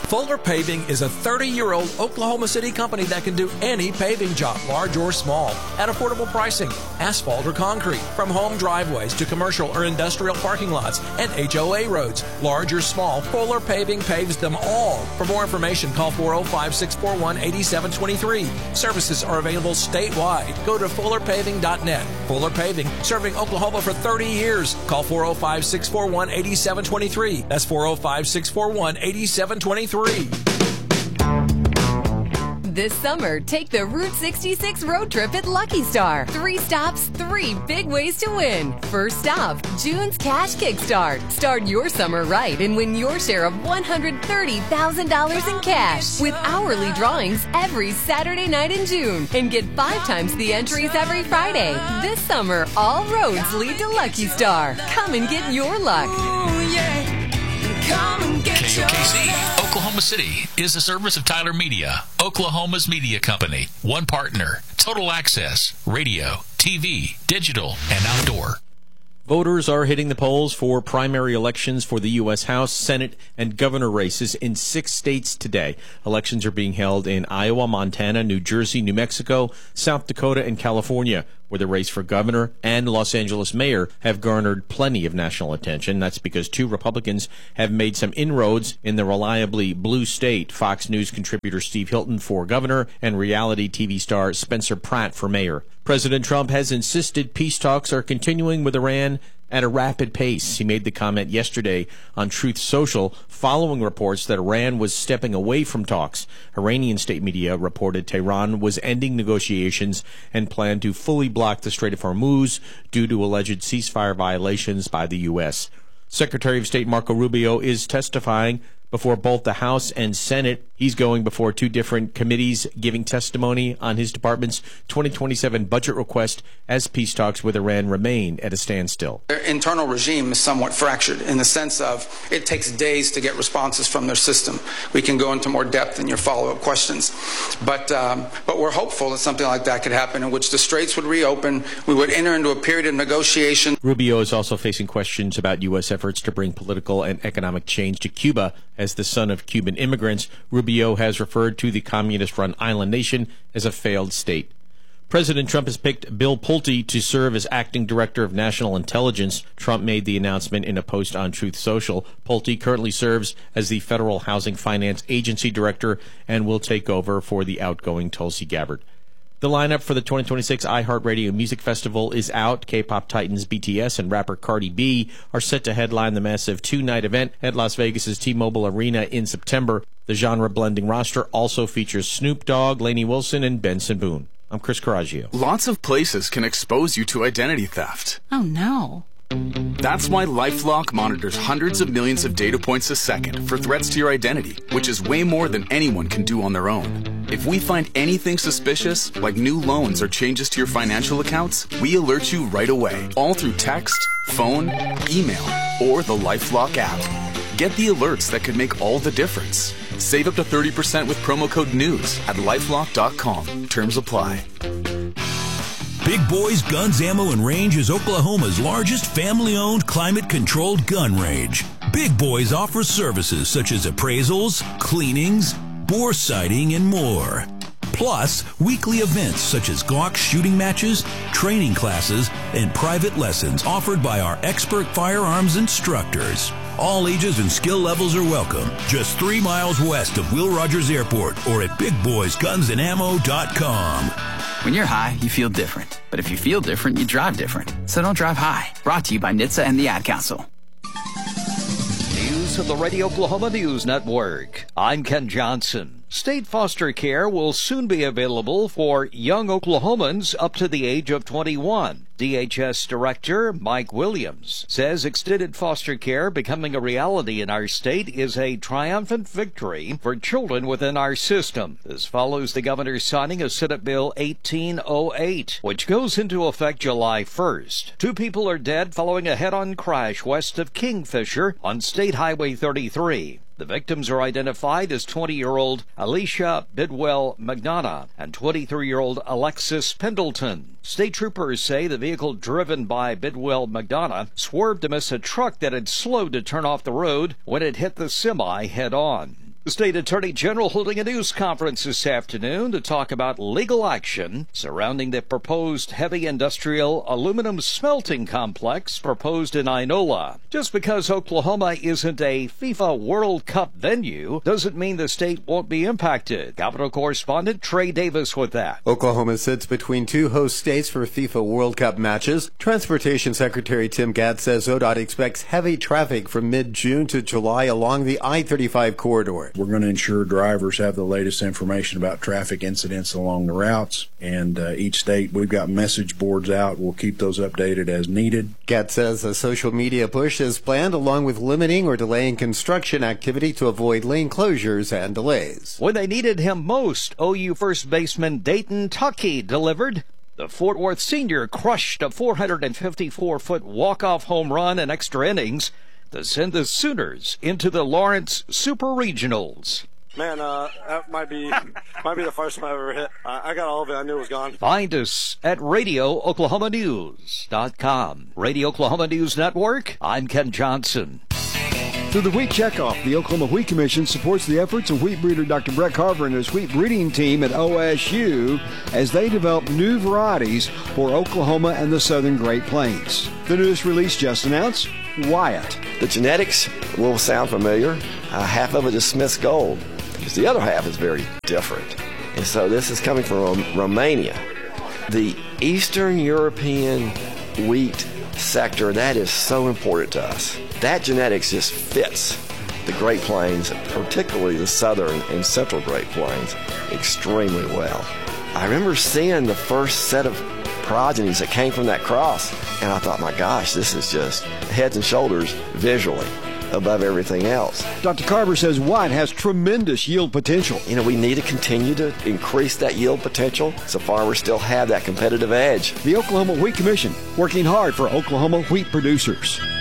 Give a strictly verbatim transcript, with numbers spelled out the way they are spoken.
Fuller Paving is a thirty-year-old Oklahoma City company that can do any paving job, large or small, at affordable pricing. Asphalt or concrete, from home driveways to commercial or industrial parking lots and H O A roads. Large or small, Fuller Paving paves them all. For more information, call four oh five, six four one, eight seven two three. Services are available statewide. Go to fuller paving dot net. Fuller Paving, serving Oklahoma for thirty years. Call four oh five, six four one, eight seven two three. That's four oh five, six four one, eight seven two three. This summer, take the Route sixty-six road trip at Lucky Star. Three stops, three big ways to win. First stop, June's Cash Kickstart. Start your summer right and win your share of one hundred thirty thousand dollars in cash with hourly drawings every Saturday night in June. And get five times the entries every Friday. This summer, all roads lead to Lucky Star. Come and get your luck. Ooh, yeah. Come and get K O K C, Oklahoma City, is a service of Tyler Media, Oklahoma's media company. One partner, total access, radio, T V, digital, and outdoor. Voters are hitting the polls for primary elections for the U S House, Senate, and governor races in six states today. Elections are being held in Iowa, Montana, New Jersey, New Mexico, South Dakota, and California, where the race for governor and Los Angeles mayor have garnered plenty of national attention. That's because two Republicans have made some inroads in the reliably blue state. Fox News contributor Steve Hilton for governor and reality T V star Spencer Pratt for mayor. President Trump has insisted peace talks are continuing with Iran at a rapid pace. He made the comment yesterday on Truth Social following reports that Iran was stepping away from talks. Iranian state media reported Tehran was ending negotiations and planned to fully block the Strait of Hormuz due to alleged ceasefire violations by the U S. Secretary of State Marco Rubio is testifying before both the House and Senate. He's going before two different committees, giving testimony on his department's twenty twenty-seven budget request as peace talks with Iran remain at a standstill. Their internal regime is somewhat fractured in the sense of it takes days to get responses from their system. We can go into more depth in your follow-up questions. But, um, but we're hopeful that something like that could happen, in which the straits would reopen, we would enter into a period of negotiation. Rubio is also facing questions about U S efforts to bring political and economic change to Cuba. As the son of Cuban immigrants, Rubio has referred to the communist-run island nation as a failed state. President Trump has picked Bill Pulte to serve as acting director of national intelligence. Trump made the announcement in a post on Truth Social. Pulte currently serves as the Federal Housing Finance Agency director and will take over for the outgoing Tulsi Gabbard. The lineup for the twenty twenty-six iHeartRadio Music Festival is out. K-pop titans B T S and rapper Cardi B are set to headline the massive two-night event at Las Vegas's T-Mobile Arena in September. The genre-blending roster also features Snoop Dogg, Lainey Wilson, and Benson Boone. I'm Chris Coraggio. Lots of places can expose you to identity theft. Oh, no. That's why LifeLock monitors hundreds of millions of data points a second for threats to your identity, which is way more than anyone can do on their own. If we find anything suspicious, like new loans or changes to your financial accounts, we alert you right away, all through text, phone, email, or the LifeLock app. Get the alerts that could make all the difference. Save up to thirty percent with promo code NEWS at lifelock dot com. Terms apply. Big Boys Guns, Ammo, and Range is Oklahoma's largest family-owned, climate-controlled gun range. Big Boys offers services such as appraisals, cleanings, bore sighting, and more. Plus, weekly events such as Glock shooting matches, training classes, and private lessons offered by our expert firearms instructors. All ages and skill levels are welcome. Just three miles west of Will Rogers Airport or at big boys guns and ammo dot com. When you're high, you feel different. But if you feel different, you drive different. So don't drive high. Brought to you by N H T S A and the Ad Council. News of the Radio Oklahoma News Network. I'm Ken Johnson. State foster care will soon be available for young Oklahomans up to the age of twenty-one. D H S Director Mike Williams says extended foster care becoming a reality in our state is a triumphant victory for children within our system. This follows the governor signing of Senate Bill eighteen oh eight, which goes into effect July first. Two people are dead following a head-on crash west of Kingfisher on State Highway thirty-three. The victims are identified as twenty-year-old Alicia Bidwell McDonough and twenty-three-year-old Alexis Pendleton. State troopers say the vehicle driven by Bidwell McDonough swerved to miss a truck that had slowed to turn off the road when it hit the semi head-on. The state attorney general holding a news conference this afternoon to talk about legal action surrounding the proposed heavy industrial aluminum smelting complex proposed in Inola. Just because Oklahoma isn't a FIFA World Cup venue doesn't mean the state won't be impacted. Capitol correspondent Trey Davis with that. Oklahoma sits between two host states for FIFA World Cup matches. Transportation Secretary Tim Gatz says O D O T expects heavy traffic from mid-June to July along the I thirty-five corridor. We're going to ensure drivers have the latest information about traffic incidents along the routes, and uh, each state, we've got message boards out. We'll keep those updated as needed. Gatz says a social media push is planned along with limiting or delaying construction activity to avoid lane closures and delays. When they needed him most, O U first baseman Dayton Tuckey delivered. The Fort Worth senior crushed a four hundred fifty-four foot walk-off home run in extra innings to send the Sooners into the Lawrence Super Regionals. Man, uh, that might be might be the first time I've ever hit. I, I got all of it. I knew it was gone. Find us at radio oklahoma news dot com. Radio Oklahoma News Network, I'm Ken Johnson. Through the Wheat Checkoff, the Oklahoma Wheat Commission supports the efforts of wheat breeder Doctor Brett Carver and his wheat breeding team at O S U as they develop new varieties for Oklahoma and the southern Great Plains. The newest release just announced, Wyatt. The genetics will sound familiar. Uh, half of it is Smith's Gold, because the other half is very different. And so this is coming from Romania. The Eastern European wheat sector, that is so important to us. That genetics just fits the Great Plains, particularly the southern and central Great Plains, extremely well. I remember seeing the first set of progenies that came from that cross, and I thought, my gosh, this is just heads and shoulders visually above everything else. Doctor Carver says Wyatt has tremendous yield potential. You know, we need to continue to increase that yield potential so farmers still have that competitive edge. The Oklahoma Wheat Commission, working hard for Oklahoma wheat producers.